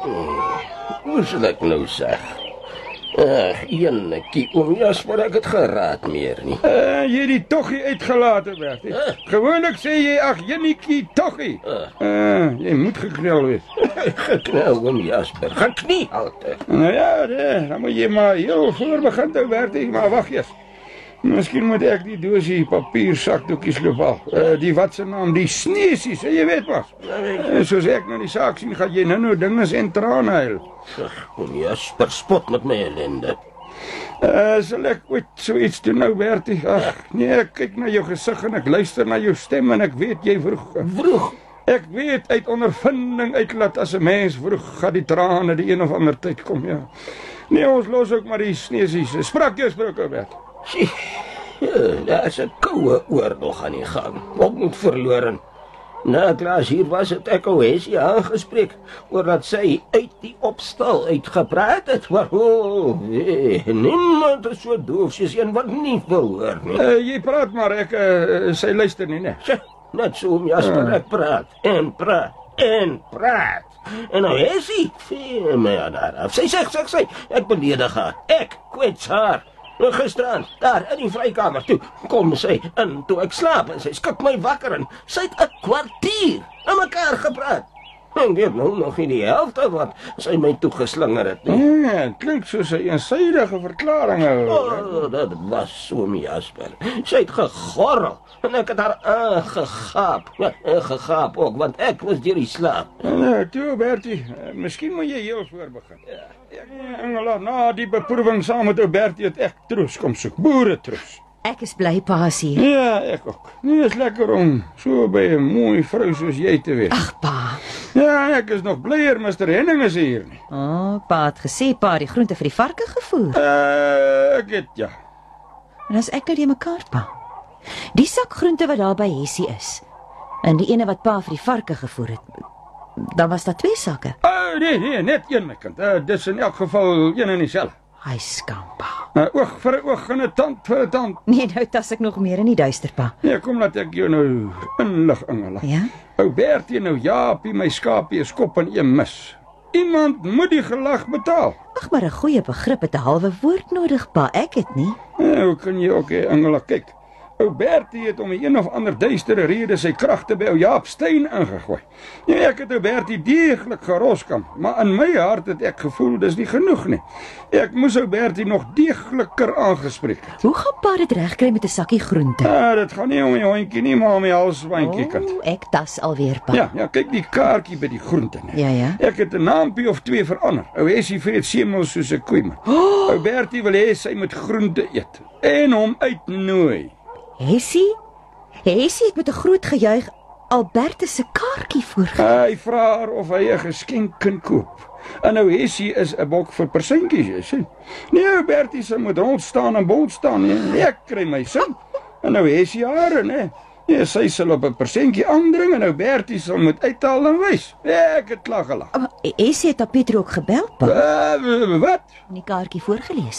Hoe sal ek nou sê? Ag, eenetjie, oom Jasper, ek het geraad meer nie. Jy het die toggie uitgelaten, Bertie. Gewoonlik sê jy, ag, jenniekie, toggie. Jy moet geknel wees. Geknel, oom Jasper, geknie altyd. Nou ja, dan moet jy maar heel voor begin toe, Bertie, maar wacht eers. Miskien moet ek die doosie papier sakdoekies loop al. Die wat se naam, die sneesies, jy weet maar. Soos ek nou die saak sien, gaan jy nou dinges en trane huil. Oom Jasper, spot met my ellende. Sal ek ooit so iets doen nou, Bertie? Ag, nee, ek kyk na jou gesig en ek luister na jou stem en ek weet jy vroeg. Ek weet uit ondervinding uitlaat as 'n mens vroeg gaan die trane die een of ander tyd kom, ja. Nee, ons los ook maar die sneesies. Sprak jou sprake, Bertie. Daar is 'n koue oorlog aan die gang. Op moet verloren. Na Klaas hier was het ek Oesie aangespreek oor dat sy uit die opstal uitgepraat het. Maar niemand is so doof soos een wat nie wil hoor nie. Jy praat maar, sy luister nie, ne? Net so, oom Jasper, ek praat en praat en praat. En Oesie, sy sê, ek beledig haar, ek kwets haar. Gisteraan, daar in die vrykamer toe, kom sy in toe ek slaap en sy skik my wakker en sy het 'n kwartier aan mekaar gepraat. Ek weet nou nog nie die helfte wat sy my toegeslinger het nie. Ja, klink soos 'n eensydige verklaring. Dat was so, Jasper. Sy het gegorrel en ek het haar aangegaap. Ja, gegaap ook, want ek was deur die slaap. Toe, Bertie, miskien moet jy heel voor begin. Engela, na die beproeving saam met ou Bertie het ek troos kom soek, boeretroos. Ek is bly pa is hier. Ja, ek ook. Nee, is lekker om so by 'n mooi vrou soos jy te wees. Ag, pa. Ja, ek is nog blyer Mr. Henning is hier nie. Pa het gesê pa die groente vir die varke gevoer. Ek het, ja. En as ek nou die mekaar, pa. Die sak groente wat daar by Hessie is, en die ene wat pa vir die varke gevoer het, dan was daar 2 sakke. Nee, net een, my kind. Dis in elk geval een en dieselfde. Hy skam, pa. Oog vir 'n oog en 'n tand vir 'n tand. Nee, nou tas ek nog meer in die duister, pa. Nee, kom laat ek jou nou inlig, Engela. Ja? Ou Bertie nou Jaapie, my skaapie is kop in een mis. Iemand moet die gelag betaal. Ag, maar 'n goeie begrip het 'n halwe woord nodig, pa. Ek het nie. Hoe kan jy ook, Engela, kyk. Ou Bertie het om een of ander duistere rede sy kragte by ou Jaap Steyn ingegooi. Ja, ek het ou Bertie deeglik geroskam, maar in my hart het ek gevoel dis nie genoeg nie. Ek moes ou Bertie nog deegliker aangespreek het. Hoe gaan pa dit regkry met 'n sakkie groente? Dit gaan nie om die hondjie nie, maar om die halsbandjie kind. Ek tas alweer, pa. Ja, kyk die kaartjie by die groente net. Ja. Ek het 'n naampie of 2 verander. Ou Hessie vreet semels soos 'n koei man. Ou Bertie wil hê sy moet groente eet en hom uitnooi. Hessie het met 'n groot gejuig Albertus se kaartjie voorgegee. Hy vra haar of hy 'n geskenk kan koop. En nou Hessie is 'n bok vir persentjies, jy sien. Nee, Bertie se moet rond staan en bol staan, nee. Ek kry my sin. En nou Hessie haar, nee. Nee, sy sal op 'n persentjie aandring en nou Bertie sal moet uithaal en wys. Ek het klaar gelag. Hessie het Pietro ook gebel, pa. Wat? En die kaartjie voorgelees.